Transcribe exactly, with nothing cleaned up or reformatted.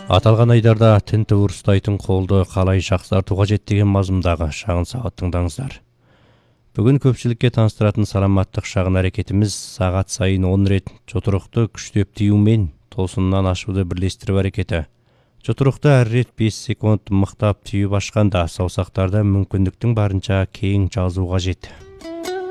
Аталған айдарда тінтіп ұрыстайтын қолды қалай жақсарту қажет деген мазмұндағы шағын сағат тыңдаңыздар. Бүгін көпшілікке таныстыратын саламаттық шағын әрекетіміз сағат сайын он рет жұдырықты күштеп тиюмен тосыннан ашуды бірлестіру әрекеті. Жұдырықты әр рет бес секунд мықтап түйіп ашқанда саусақтарды мүмкіндіктің барынша кең жазу қажет.